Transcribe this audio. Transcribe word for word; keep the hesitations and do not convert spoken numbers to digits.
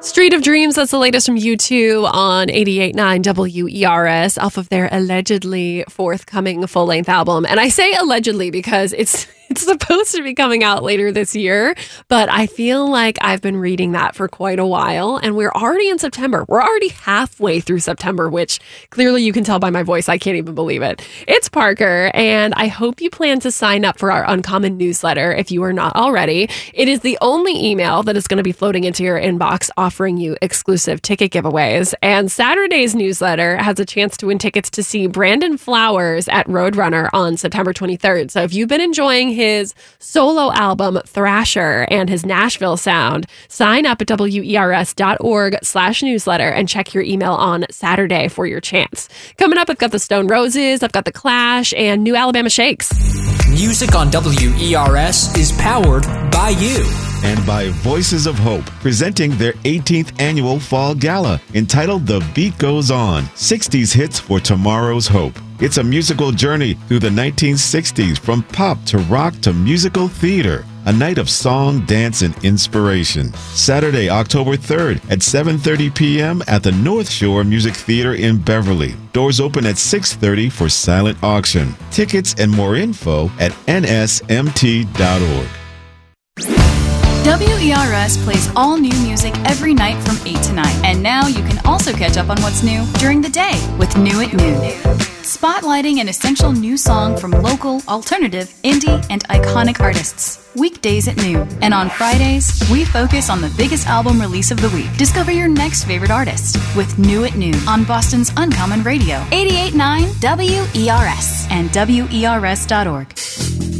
Street of Dreams, that's the latest from U two on eighty-eight point nine W E R S off of their allegedly forthcoming full-length album. And I say allegedly because it's it's supposed to be coming out later this year, but I feel like I've been reading that for quite a while, and we're already in September. We're already halfway through September, which clearly you can tell by my voice. I can't even believe it. It's Parker, and I hope you plan to sign up for our Uncommon newsletter if you are not already. It is the only email that is going to be floating into your inbox offering you exclusive ticket giveaways. And Saturday's newsletter has a chance to win tickets to see Brandon Flowers at Roadrunner on September twenty-third. So if you've been enjoying his solo album Thrasher and his Nashville sound, sign up at wers.org slash newsletter and check your email on Saturday for your chance. Coming up, I've got the Stone Roses, I've got the Clash, and New Alabama Shakes. Music on W E R S is powered by you. And by Voices of Hope, presenting their eighteenth annual Fall Gala, entitled The Beat Goes On, sixties hits for tomorrow's hope. It's a musical journey through the nineteen sixties, from pop to rock to musical theater. A night of song, dance, and inspiration. Saturday, October third at seven thirty p.m. at the North Shore Music Theater in Beverly. Doors open at six thirty for silent auction. Tickets and more info at N S M T dot org. W E R S plays all new music every night from eight to nine. And now you can also catch up on what's new during the day with New at Noon. Spotlighting an essential new song from local, alternative, indie, and iconic artists. Weekdays at noon. And on Fridays, we focus on the biggest album release of the week. Discover your next favorite artist with New at Noon on Boston's Uncommon Radio. eighty-eight point nine W E R S and W E R S dot org.